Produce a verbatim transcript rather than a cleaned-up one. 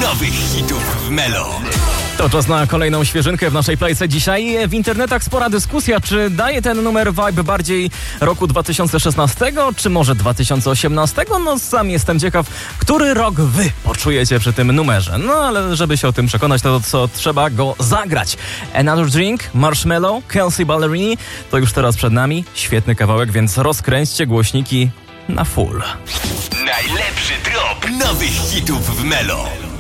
nowych hitów w Melo. To czas na kolejną świeżynkę w naszej playce. Dzisiaj w internetach spora dyskusja, czy daje ten numer vibe bardziej roku dwa tysiące szesnastego, czy może dwa tysiące osiemnastego? No sam jestem ciekaw, który rok wy poczujecie przy tym numerze. No ale żeby się o tym przekonać, to co trzeba go zagrać. Another Drink, Marshmello, Kelsea Ballerini, to już teraz przed nami. Świetny kawałek, więc rozkręćcie głośniki na full. Najlepszy drop nowych hitów w Melo.